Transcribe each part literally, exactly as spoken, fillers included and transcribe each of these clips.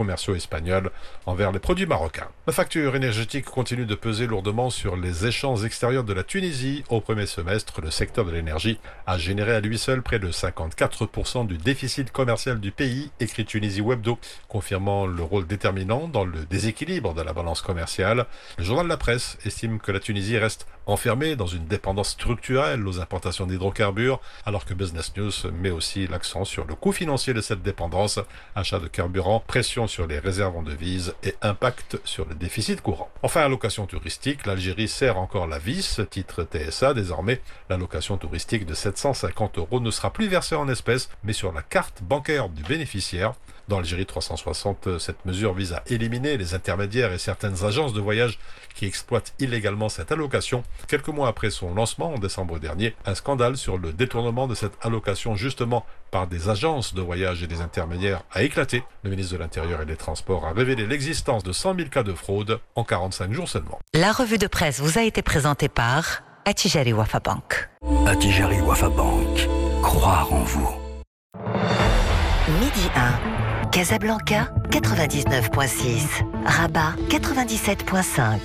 commerciaux espagnols envers les produits marocains. La facture énergétique continue de peser lourdement sur les échanges extérieurs de la Tunisie. Au premier semestre, le secteur de l'énergie a généré à lui seul près de cinquante-quatre pour cent du déficit commercial du pays, écrit Tunisie Webdo, confirmant le rôle déterminant dans le déséquilibre de la balance commerciale. Le journal La Presse estime que la Tunisie reste enfermée dans une dépendance structurelle aux importations d'hydrocarbures, alors que Business News met aussi l'accent sur le coût financier de cette dépendance, achat de carburant, pression sur les réserves en devises et impact sur le déficit courant. Enfin, allocation touristique, l'Algérie serre encore la vis, titre T S A. Désormais, l'allocation touristique de sept cent cinquante euros ne sera plus versée en espèces, mais sur la carte bancaire du bénéficiaire. Dans Algérie trois cent soixante, cette mesure vise à éliminer les intermédiaires et certaines agences de voyage qui exploitent illégalement cette allocation. Quelques mois après son lancement en décembre dernier, un scandale sur le détournement de cette allocation justement par des agences de voyage et des intermédiaires a éclaté. Le ministre de l'Intérieur et des Transports a révélé l'existence de cent mille cas de fraude en quarante-cinq jours seulement. La revue de presse vous a été présentée par Attijari Wafa Bank. Attijari Wafa Bank. Croire en vous. Midi un. Casablanca, quatre-vingt-dix-neuf virgule six. Rabat, quatre-vingt-dix-sept virgule cinq.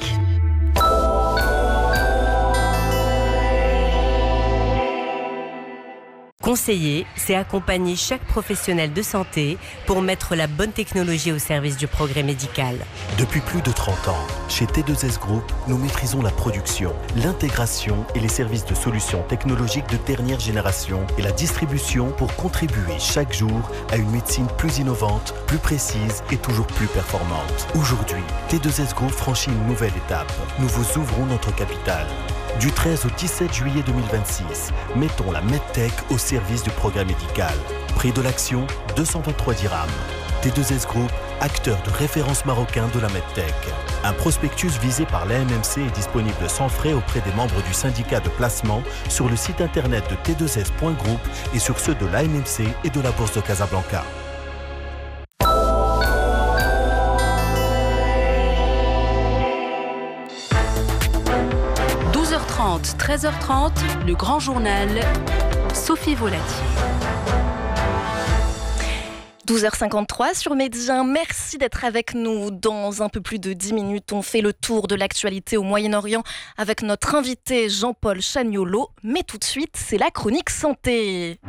Conseiller, c'est accompagner chaque professionnel de santé pour mettre la bonne technologie au service du progrès médical. Depuis plus de trente ans, chez T deux S Group, nous maîtrisons la production, l'intégration et les services de solutions technologiques de dernière génération et la distribution pour contribuer chaque jour à une médecine plus innovante, plus précise et toujours plus performante. Aujourd'hui, T deux S Group franchit une nouvelle étape. Nous vous ouvrons notre capitale. Du treize au dix-sept juillet deux mille vingt-six, mettons la MedTech au service du progrès médical. Prix de l'action, deux cent vingt-trois dirhams. T deux S Group, acteur de référence marocain de la MedTech. Un prospectus visé par l'A M M C est disponible sans frais auprès des membres du syndicat de placement sur le site internet de T deux S point group et sur ceux de l'A M M C et de la Bourse de Casablanca. treize heures trente, le grand journal, Sophie Volati. douze heures cinquante-trois sur Médien, merci d'être avec nous. Dans un peu plus de dix minutes, on fait le tour de l'actualité au Moyen-Orient avec notre invité Jean-Paul Chagnolot. Mais tout de suite, c'est la chronique santé.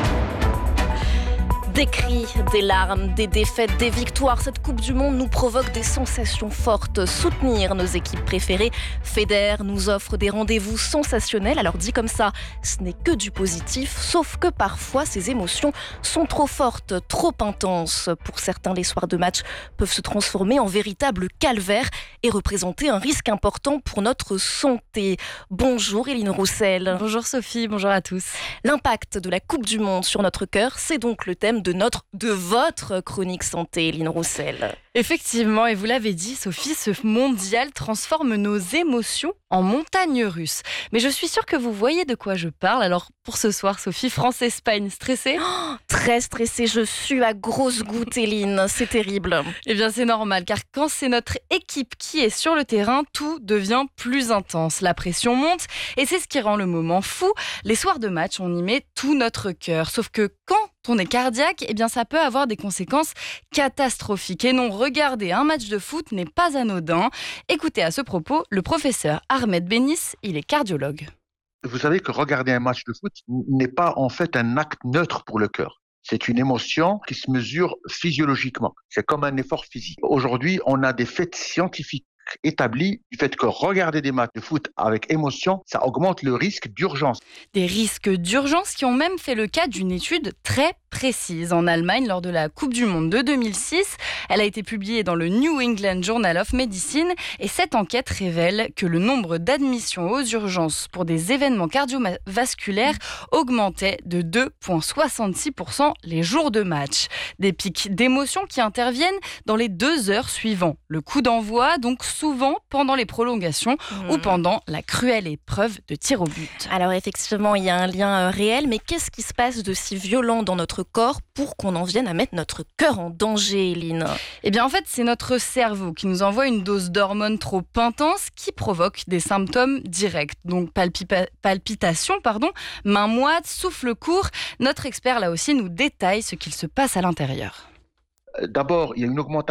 Des cris, des larmes, des défaites, des victoires. Cette Coupe du Monde nous provoque des sensations fortes. Soutenir nos équipes préférées, Feder nous offre des rendez-vous sensationnels. Alors dit comme ça, ce n'est que du positif, sauf que parfois ces émotions sont trop fortes, trop intenses. Pour certains, les soirs de match peuvent se transformer en véritable calvaire et représenter un risque important pour notre santé. Bonjour Éline Roussel. Bonjour Sophie, bonjour à tous. L'impact de la Coupe du Monde sur notre cœur, c'est donc le thème de notre, de votre chronique santé, Éline Roussel. Effectivement, et vous l'avez dit, Sophie, ce mondial transforme nos émotions en montagnes russes. Mais je suis sûre que vous voyez de quoi je parle. Alors pour ce soir, Sophie, France-Espagne, stressée ? Oh, très stressée, je suis à grosses gouttes, Éline, c'est terrible. Eh bien c'est normal, car quand c'est notre équipe qui est sur le terrain, tout devient plus intense. La pression monte, et c'est ce qui rend le moment fou. Les soirs de match, on y met tout notre cœur. Sauf que quand on est cardiaque, eh bien ça peut avoir des conséquences catastrophiques. Et non, regarder un match de foot n'est pas anodin. Écoutez à ce propos le professeur Ahmed Benis, il est cardiologue. Vous savez que regarder un match de foot n'est pas en fait un acte neutre pour le cœur. C'est une émotion qui se mesure physiologiquement. C'est comme un effort physique. Aujourd'hui, on a des faits scientifiques établi du fait que regarder des matchs de foot avec émotion, ça augmente le risque d'urgence. Des risques d'urgence qui ont même fait le cas d'une étude très précise en Allemagne lors de la Coupe du Monde de deux mille six. Elle a été publiée dans le New England Journal of Medicine et cette enquête révèle que le nombre d'admissions aux urgences pour des événements cardiovasculaires augmentait de deux virgule soixante-six pour cent les jours de match. Des pics d'émotion qui interviennent dans les deux heures suivant le coup d'envoi, donc souvent pendant les prolongations mmh. ou pendant la cruelle épreuve de tir au but. Alors effectivement, il y a un lien réel, mais qu'est-ce qui se passe de si violent dans notre corps pour qu'on en vienne à mettre notre cœur en danger, Éline ? Eh bien en fait, c'est notre cerveau qui nous envoie une dose d'hormones trop intense qui provoque des symptômes directs. Donc palpipa- palpitations, pardon, mains moites, souffle court. Notre expert là aussi nous détaille ce qu'il se passe à l'intérieur. D'abord, il y a une augmentation